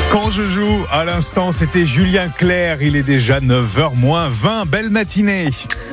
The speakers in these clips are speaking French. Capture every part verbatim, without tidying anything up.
Quand je joue, à l'instant, c'était Julien Clerc. Il est déjà neuf heures moins vingt. Belle matinée.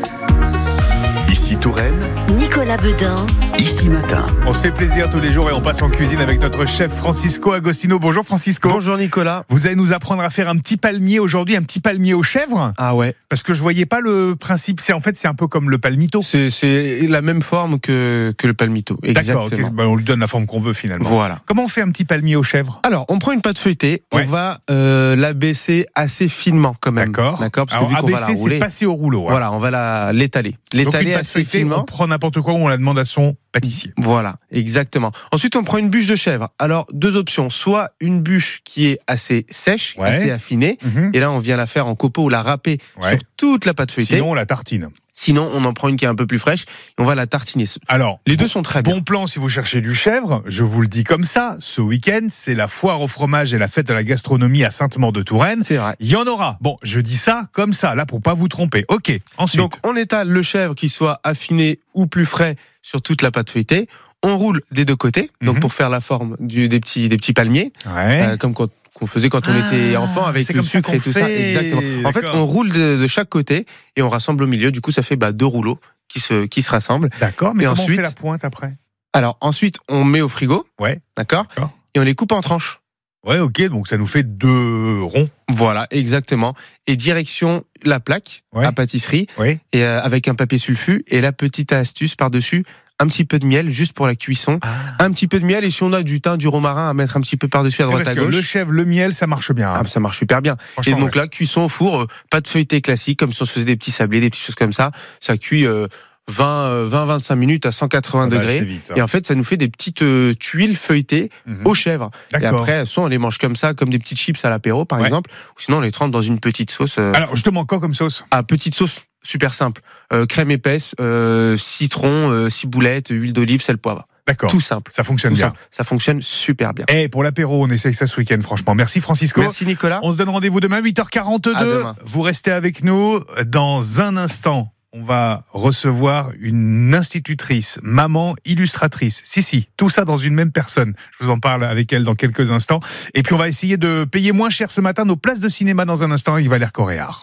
Ici Touraine, Nicolas Beudin, Ici Matin. On se fait plaisir tous les jours et on passe en cuisine avec notre chef Francisco Agostino. Bonjour Francisco. Bonjour Nicolas. Vous allez nous apprendre à faire un petit palmier aujourd'hui, un petit palmier aux chèvres. Ah ouais. Parce que je voyais pas le principe. C'est en fait c'est un peu comme le palmito. C'est, c'est la même forme que, que le palmito. D'accord. Exactement. Okay. Ben, on lui donne la forme qu'on veut finalement. Voilà. Comment on fait un petit palmier aux chèvres? Alors, on prend une pâte feuilletée, Ouais. on va euh, l'abaisser assez finement quand même. D'accord. D'accord. Parce Alors que vu qu'on va la abaisser, rouler, c'est passer au rouleau. hein. voilà, on va la l'étaler, Donc une l'étaler pâte assez feuilletée, finement. on prend n'importe quoi ou on la demande à son pâtissier. Voilà, exactement. Ensuite, on prend une bûche de chèvre. Alors, deux options. Soit une bûche qui est assez sèche, Ouais. assez affinée. Mhm. Et là, on vient la faire en copeaux ou la râper Ouais. sur toute la pâte feuilletée. Sinon on la tartine. Sinon, on en prend une qui est un peu plus fraîche et on va la tartiner. Alors Les deux bon- sont très bien. Bon plan si vous cherchez du chèvre, je vous le dis comme ça, ce week-end, c'est la foire au fromage et la fête à la gastronomie à Sainte-Maure-de-Touraine. C'est vrai. Il y en aura. Bon, je dis ça comme ça, là pour pas vous tromper. Ok, ensuite. Donc, on étale le chèvre qui soit affiné ou plus frais sur toute la pâte feuilletée. On roule des deux côtés, donc Mhm. pour faire la forme du, des petits des petits palmiers, ouais. euh, comme quand qu'on faisait quand on Ah, était enfant avec c'est le comme ça sucre qu'on et tout ça. fait. Exactement. En fait, D'accord. on roule de, de chaque côté et on rassemble au milieu. Du coup, ça fait bah, deux rouleaux qui se qui se rassemblent. D'accord, mais et comment ensuite- on fait la pointe après? Alors ensuite, on met au frigo, Ouais. d'accord, D'accord. et on les coupe en tranches. Ouais, ok, donc ça nous fait deux ronds. Voilà, exactement. Et direction la plaque Ouais. à pâtisserie Oui. et euh, avec un papier sulfu et la petite astuce par dessus. Un petit peu de miel juste pour la cuisson, un petit peu de miel et si on a du thym, du romarin à mettre un petit peu par-dessus à droite Parce à que gauche. le chèvre, le miel, ça marche bien. hein. Ah, ça marche super bien. Et Franchement, donc ouais. là, cuisson au four, euh, pas de feuilleté classique, comme si on se faisait des petits sablés, des petites choses comme ça. Ça cuit euh, vingt à vingt-cinq minutes à cent quatre-vingts Ça va degrés. assez vite, hein. Et en fait, ça nous fait des petites euh, tuiles feuilletées Mhm. aux chèvres. Et D'accord. après, soit on les mange comme ça, comme des petites chips à l'apéro, par Ouais. exemple, ou sinon on les trempe dans une petite sauce. Euh, Alors, justement, quoi comme sauce? à petite sauce, super simple. Euh, crème épaisse, euh, citron, euh, ciboulette, huile d'olive, sel, poivre. D'accord. Tout simple. Ça fonctionne Tout bien. simple. Ça fonctionne super bien. Eh, pour l'apéro, on essaye ça ce week-end, franchement. Merci Francisco. Merci Nicolas. On se donne rendez-vous demain, huit heures quarante-deux. À demain. Vous restez avec nous. Dans un instant, on va recevoir une institutrice, maman, illustratrice. Si, si, tout ça dans une même personne. Je vous en parle avec elle dans quelques instants. Et puis, on va essayer de payer moins cher ce matin nos places de cinéma dans un instant avec Valère Coréard.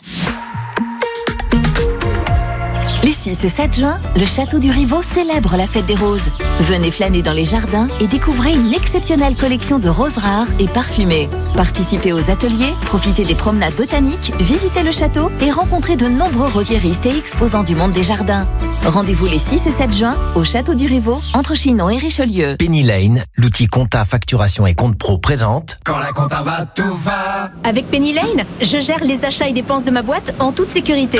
Les six et sept juin, le Château du Rivaux célèbre la fête des roses. Venez flâner dans les jardins et découvrez une exceptionnelle collection de roses rares et parfumées. Participez aux ateliers, profitez des promenades botaniques, visitez le château et rencontrez de nombreux rosieristes et exposants du monde des jardins. Rendez-vous les six et sept juin au Château du Rivaux, entre Chinon et Richelieu. Penny Lane, l'outil compta, facturation et compte pro présente. Quand la compta va, tout va. Avec Penny Lane, je gère les achats et dépenses de ma boîte en toute sécurité.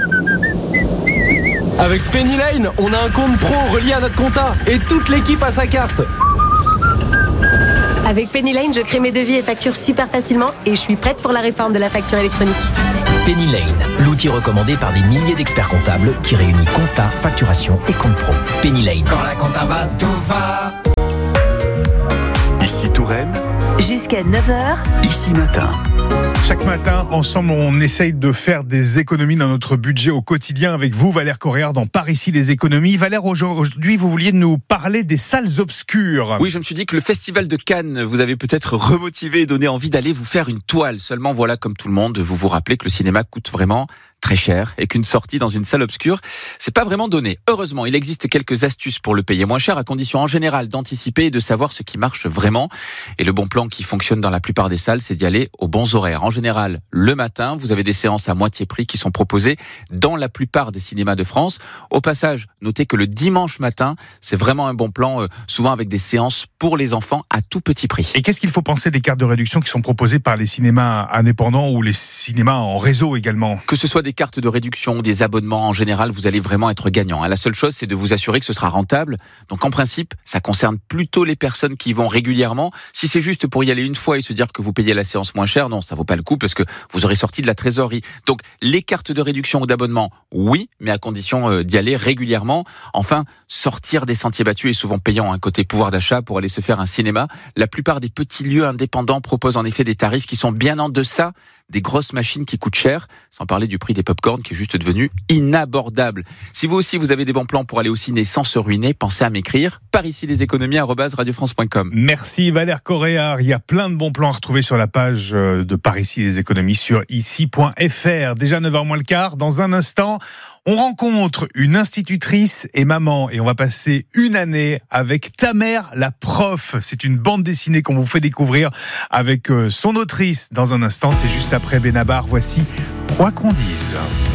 Avec Penny Lane, on a un compte pro relié à notre compta et toute l'équipe a sa carte. Avec Penny Lane, je crée mes devis et factures super facilement et je suis prête pour la réforme de la facture électronique. Penny Lane, l'outil recommandé par des milliers d'experts comptables qui réunit compta, facturation et compte pro. Penny Lane. Quand la compta va, tout va. Ici Touraine, Jusqu'à neuf heures, Ici Matin. Chaque matin, ensemble, on essaye de faire des économies dans notre budget au quotidien avec vous, Valère Coréard, dans Par ici les économies. Valère, aujourd'hui, vous vouliez nous parler des salles obscures. Oui, je me suis dit que le festival de Cannes vous avait peut-être remotivé et donné envie d'aller vous faire une toile. Seulement, voilà, comme tout le monde, vous vous rappelez que le cinéma coûte vraiment très cher et qu'une sortie dans une salle obscure, c'est pas vraiment donné. Heureusement, il existe quelques astuces pour le payer moins cher, à condition en général d'anticiper et de savoir ce qui marche vraiment. Et le bon plan qui fonctionne dans la plupart des salles, c'est d'y aller aux bons horaires. En général, le matin, vous avez des séances à moitié prix qui sont proposées dans la plupart des cinémas de France. Au passage, notez que le dimanche matin, c'est vraiment un bon plan, euh, souvent avec des séances pour les enfants à tout petit prix. Et qu'est-ce qu'il faut penser des cartes de réduction qui sont proposées par les cinémas indépendants ou les cinémas en réseau également? Que ce soit des cartes de réduction ou des abonnements, en général, vous allez vraiment être gagnant. La seule chose, c'est de vous assurer que ce sera rentable. Donc, en principe, ça concerne plutôt les personnes qui y vont régulièrement. Si c'est juste pour y aller une fois et se dire que vous payez la séance moins cher, non, ça vaut pas le coup parce que vous aurez sorti de la trésorerie. Donc, les cartes de réduction ou d'abonnement, oui, mais à condition d'y aller régulièrement. Enfin, sortir des sentiers battus est souvent payant, un côté pouvoir d'achat pour aller se faire un cinéma. La plupart des petits lieux indépendants proposent en effet des tarifs qui sont bien en deçà des grosses machines qui coûtent cher, sans parler du prix des pop-corn qui est juste devenu inabordable. Si vous aussi vous avez des bons plans pour aller au ciné sans se ruiner, pensez à m'écrire par ici les économies arobase radio france point com. Merci Valère Coréard. Il y a plein de bons plans à retrouver sur la page de Par ici les économies sur ici point f r. Déjà neuf heures moins le quart. Dans un instant, on rencontre une institutrice et maman et on va passer une année avec Ta mère la prof. C'est une bande dessinée qu'on vous fait découvrir avec son autrice dans un instant. C'est juste après Benabar. Voici Quoi qu'on dise.